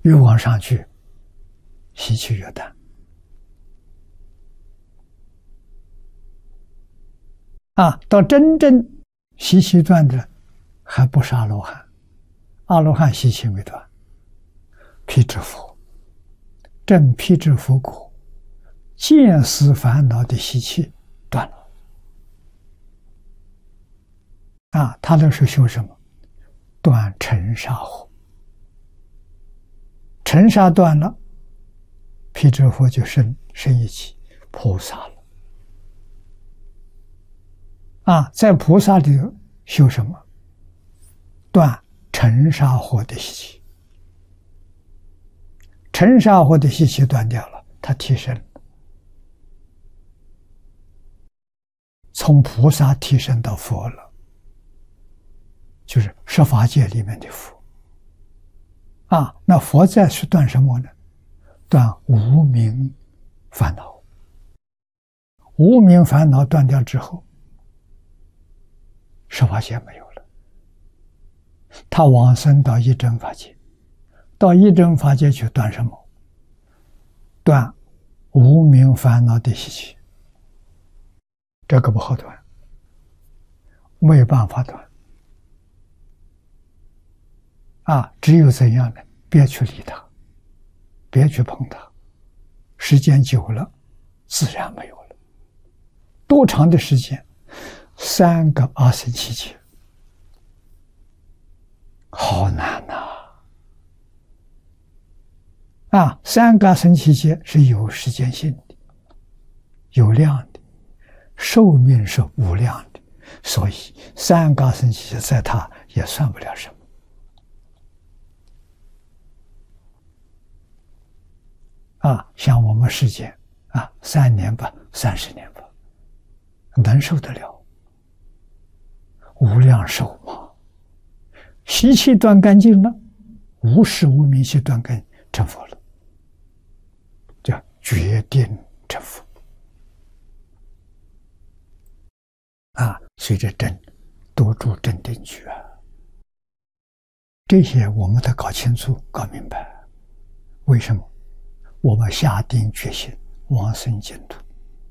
越往上去，习气越淡。到真正习气断的，还不是阿罗汉。阿罗汉习气没断，辟支佛，正辟支佛果，见思烦恼的习气断了。他那是修什么？断尘沙火。尘沙断了，辟支佛就升一级菩萨了。在菩萨里修什么？断尘沙火的习气。尘沙火的习气断掉了，他提升了，从菩萨提升到佛了，就是十法界里面的佛。那佛在是断什么呢？断无明烦恼。无明烦恼断掉之后，十法界没有了，他往生到一真法界。到一真法界去断什么？断无明烦恼的习气。这个不好断，没有办法断。只有怎样呢？别去理他，别去碰他，时间久了自然没有了。多长的时间？3个阿僧祇劫，好难3个阿僧祇劫是有时间性的，有量的，寿命是无量的，所以3个阿僧祇劫在他也算不了什么。像我们世间3年吧，30年吧，能受得了？无量寿嘛，习气断干净了，无始无明习断干净，成佛了，叫决定成佛。随着真多住正定去这些我们得搞清楚搞明白。为什么？我们下定决心往生净土，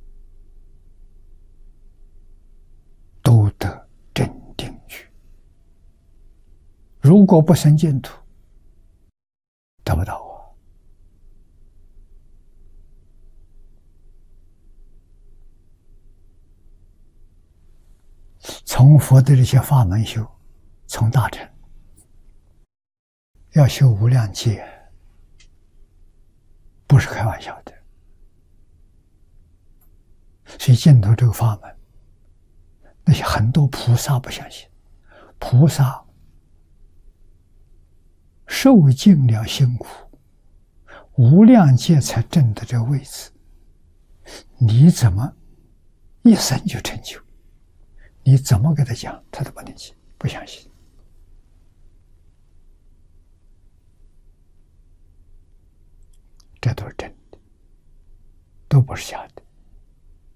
都得正定去。如果不生净土，得不到从佛的这些法门修，从大乘要修无量劫，不是开玩笑的。所以净土这个法门，那些很多菩萨不相信，菩萨受尽了辛苦，无量劫才证得这个位置，你怎么一生就成就？你怎么给他讲，他都不能信，不相信。这都是真的，都不是假的。